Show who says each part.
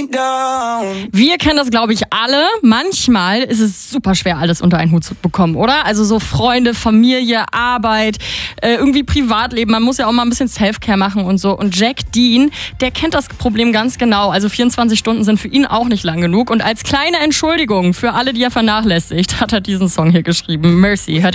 Speaker 1: Wir kennen das, glaube ich, alle. Manchmal ist es super schwer, alles unter einen Hut zu bekommen, oder? Also so Freunde, Familie, Arbeit, irgendwie Privatleben. Man muss ja auch mal ein bisschen Selfcare machen und so. Und Jack Dean, der kennt das Problem ganz genau. Also 24 Stunden sind für ihn auch nicht lang genug. Und als kleine Entschuldigung für alle, die er vernachlässigt, hat er diesen Song hier geschrieben. Mercy, hört ihr